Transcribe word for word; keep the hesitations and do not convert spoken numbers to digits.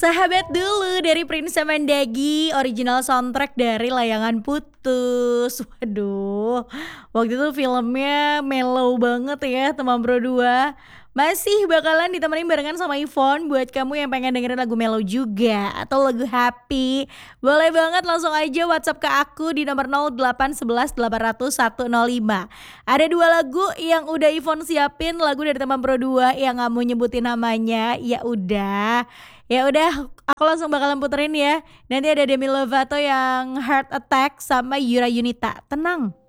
Sahabat Dulu dari Prince Mandagi, original soundtrack dari Layangan Putus. Waduh, waktu itu filmnya mellow banget ya teman Bro dua. Masih bakalan ditemenin barengan sama Ivon buat kamu yang pengen dengerin lagu mellow juga atau lagu happy. Boleh banget langsung aja WhatsApp ke aku di nomor nol delapan satu satu delapan nol nol satu nol lima. Ada dua lagu yang udah Ivon siapin, lagu dari teman Bro dua yang nggak mau nyebutin namanya. Ya udah. Ya udah, aku langsung bakalan puterin ya. Nanti ada Demi Lovato yang Heart Attack sama Yura Yunita. Tenang.